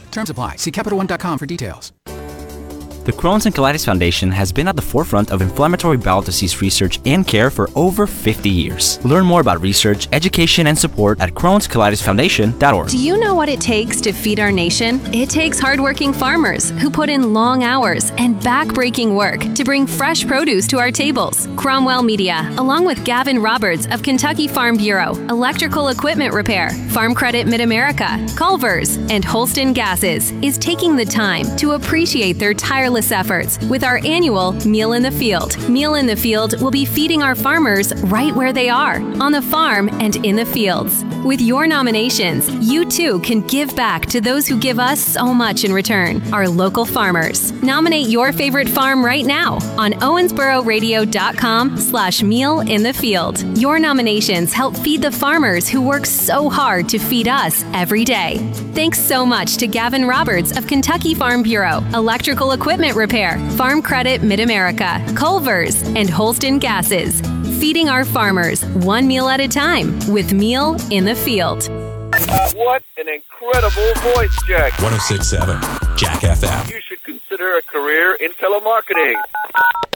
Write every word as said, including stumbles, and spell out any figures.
Terms apply. See Capital One dot com for details. The Crohn's and Colitis Foundation has been at the forefront of inflammatory bowel disease research and care for over fifty years. Learn more about research, education, and support at Crohn's Colitis Foundation dot org. Do you know what it takes to feed our nation? It takes hardworking farmers who put in long hours and back-breaking work to bring fresh produce to our tables. Cromwell Media, along with Gavin Roberts of Kentucky Farm Bureau, Electrical Equipment Repair, Farm Credit Mid-America, Culver's, and Holston Gases, is taking the time to appreciate their tireless efforts with our annual Meal in the Field. Meal in the Field will be feeding our farmers right where they are, on the farm and in the fields. With your nominations, you too can give back to those who give us so much in return, our local farmers. Nominate your favorite farm right now on owensboro radio dot com slash meal in the field. Your nominations help feed the farmers who work so hard to feed us every day. Thanks so much to Gavin Roberts of Kentucky Farm Bureau, Electrical Equipment Repair, Farm Credit Mid-America, Culver's, and Holston Gases. Feeding our farmers one meal at a time with Meal in the Field. What an incredible voice, Jack. one oh six point seven Jack F M. You should consider a career in telemarketing.